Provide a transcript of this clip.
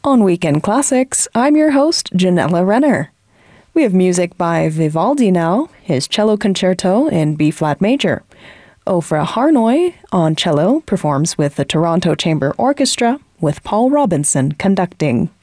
On Weekend Classics, I'm your host, Janella Renner. We have music by Vivaldi now, his cello concerto in B-flat major. Ofra Harnoy on cello performs with the Toronto Chamber Orchestra, with Paul Robinson conducting.